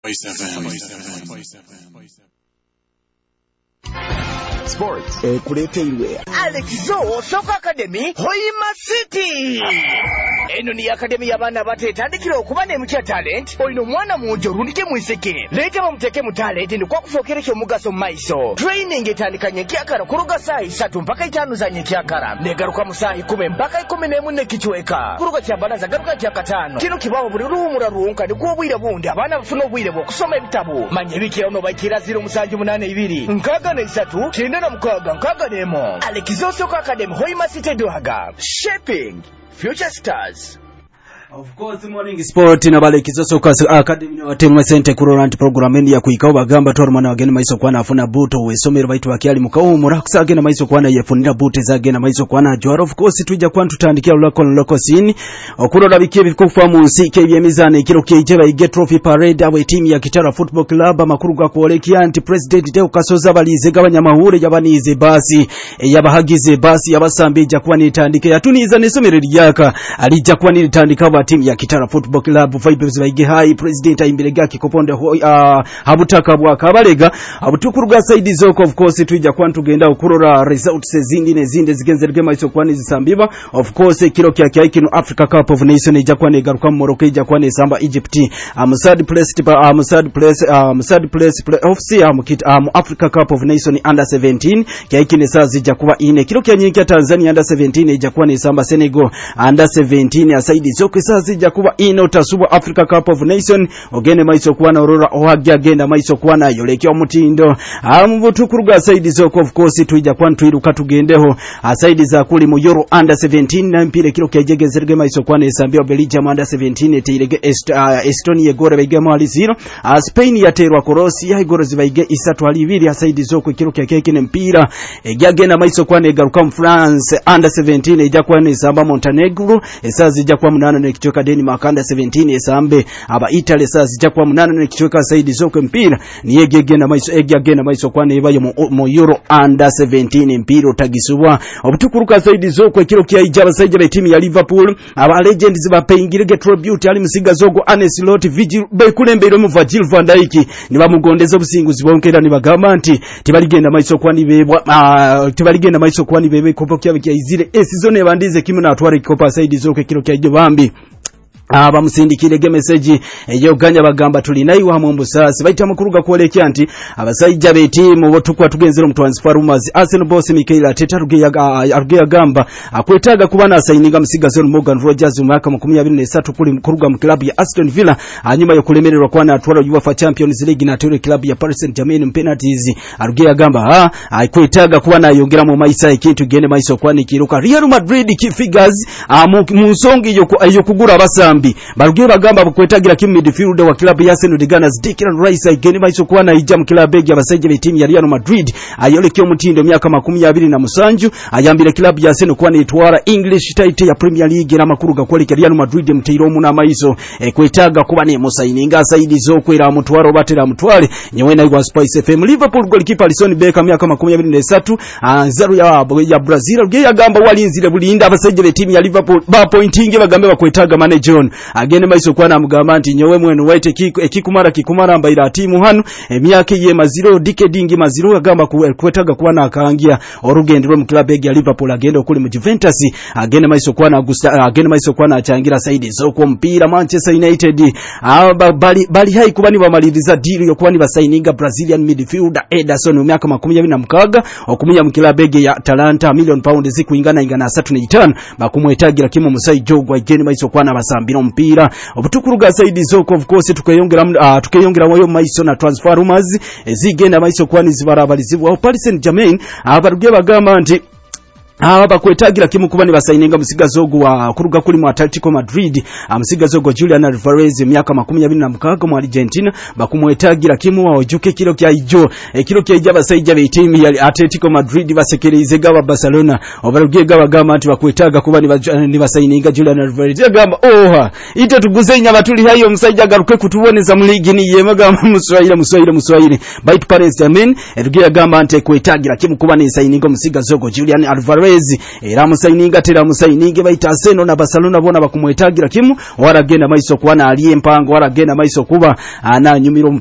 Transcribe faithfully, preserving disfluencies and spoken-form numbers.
Sports. Eh, kuleteirwe Alex Zo Soccer Academy Hoima City. Eno ni academy y'abaana batetandikira okuba n'emikya talent. Olino mwana munjo rundike mwiseke. Leta bamuteke mu talent ndi kwakufokera kyo mugaso maiso. Training etandikanye kyakara kuruga saa isatu mpaka itanu za nyekyakara. Negaruka mu saa ikumi mpaka ikumi n'emu ne kichweka. Kuruga kyabalaza garuka kyakatano. Kino kibawo buli ruhumura ruhunka ndi kuobwire bundi abaana bafuna obwire bwo kusoma ebitabu. Manye biki ono bakira zero musanju munane ibiri. Nkaga ne isatu kenda na mukaga nkaga nemo. Alex Zo Soccer Academy Hoima City Duhaga. Shaping future stars. Of course, morning sport na bale Alex Zo Soccer Academy na watemu sente kurorant program endi ya kuikao bagamba tormana wageni maiso kwana afuna buto wesomero baitu wakiali mukao muraksa agena maiso kwana yefunira buto za agena maiso kwana jwara. Of course tuja kwa tutandikia loko loko sini okurora bikie bikufa munsi kebye mizane kiro kiyeba ige trophy parade awe team ya Kitara Football Club makuru gwa kuoleki anti president Deo Kasoza balize gabanya mahure yabanize basi yabahagize basi yabasambija kwa nitandike yatuniza nesomero lyaka alija kwa nitandika timu ya Kitara Football Club vibes baige high president aimbirega kikoponde uh, habutaka bwa kabalega abutukuruga side zoko. Of course tuija kwa tugenda okurora results zindi ne zinde zigenzerege maiso kwani zisambiba. Of course kiro kya kya kino Africa Cup of Nations ija kwa ne garuka Morocco ija kwa ne samba Egypt am third place am third place am third place of C am kit am Africa Cup of Nations under seventeen kya kine saa zija kuba ine kiro kya nyingi Tanzania under seventeen ija kwa ne samba Senegal under seventeen ya side zoko zija kuba ino tasuba Africa Cup of Nation ogene maiso kuwana aurora ohagya agenda maiso kuwana yoleke omutindo amubutukuruga side zoko. Of course tuija kwa ntuiruka tugendeho side za kuli mu Euro under seventeen na mpire kilo kejegezerege maiso kuwana esambia Belgium under seventeen teirege Est, uh, Estonia gore bege mali zero uh, Spain yaterwa Croatia igoro zibaige isatu ali ibiri side zoko kilo kekeke ne mpira ejagenda maiso kuwana egaruka mu France under seventeen ejja kwa ne samba Montenegro esazi ejja kwa munana ne kichoka Denmark under seventeen esambe aba Italy saa zija kwa munana ne kichoka saidi zoko mpira ni yegege na maiso ege na maiso kwa ne bayo mu Euro under seventeen mpira utagisubwa obutukuruka saidi zoko kiro kya ijaba saidi ya timu ya Liverpool aba legends ba payingirege tribute ali musiga zogo Aneslot Vigil be kulembero mu Virgil van Dijk ni bamugondeza businguzi bonkera ni bagamba nti tibaligenda maiso kwa ni bebwa uh, tibaligenda maiso kwa ni bebe kopo kya bya izire season ebandize kimu na atware kopa saidi zoko kiro kya jobambi aba musindikire message eyo ganya bagamba tulinayiwa mu mbusasi baita mukuruga kuolekya nti abasajja be timu botukwa tugenzero mu transfer rumors Arsenal boss Mikel Arteta rugeya gamba akwetaga kubana asaininga musigazo Morgan Rogers mu mwaka makumyabiri n'esatu kuli kuruga mu club ya Aston Villa anyuma yo kulemererwa kwana atwara UEFA Champions League na tore club ya Paris Saint-Germain penalties arugeya gamba ha akwetaga kubana yongera mu maisa ikintu gene maiso kwani kiruka Real Madrid key figures mu nsongi yo yo kugura abasamba barugiye bagamba bukwetagira kim midfielder wa club ya Arsenal Gunners Declan Rice agene maiso kuana ija mu club ya basajja be team ya Real Madrid ayolekyo mutindo myaka makumyabiri na musanju ayambire club ya Arsenal kuana itwara English title ya Premier League na makuru gakoleka Real Madrid mutiro mu na maiso e, kwetaga kuba ne musaininga saidi zo kwera mutwaro batera mutwale nyewe na igwa Spice F M. Liverpool goalkeeper Alisson Becker myaka makumyabiri n'esatu anzaru ya ya Brazil rugiye yagamba walinzire bulinda abasajja be team ya Liverpool ba pointing bagambe bakwetaga manager agene maiso kwa namugamba nti nyowe mwenu waite kiko ekikumara kikumara mbaira timu hanu emyaka ye maziro decading maziro agamba kwetaga kuba nakangia orugendero mu club ya Liverpool agenda okuli mu Juventus agene maiso kwa na agene maiso kwa na changira saidi zo ko mpira Manchester United bali bali hai kubani bamaliriza deal yo kubani basaininga Brazilian midfielder Ederson mu myaka makumyabiri na mukaga okumuya mu club ya Atalanta million pound zikuingana ingana asatu na itano bakumwetagira kimo musai jogo agene maiso kwa na basambira mpira obutukuruga saidi zoko. Of course tukayongera uh, tukayongera wayo maiso na transfer rumors zigenda maiso kwani zibarabalizibwa Paris Saint-Germain abarugiye bagamba nti aba bakwetagira kimu kubani basaininga musigazogo wa kuruga kuli mu Atletico Madrid amusigazogo Julian Alvarez myaka makumyabiri na mukaga mu Argentina bakumwetagira kimu wa ojuke kilo kya ijo e kilo kya ijaba saija be team ya Atletico Madrid basekereze gaba Barcelona obarugiye gaba gama ati bakwetaga kubani ni basaininga Julian Alvarez gamba oha ite tuguze inyama tuli hayo musaija garuke kutuboneza mu ligi ni yema gamba muswahili muswahili muswahili bite Paris Saint-Germain erugiye gamba ante kwetagira kimu kubani saininga musigazogo Julian Alvarez Gomez era musaininga tera musaininge baita Arsenal na Barcelona bona bakumwetagira kimu waragenda maiso kwana ali empango waragenda maiso kuba ananyumira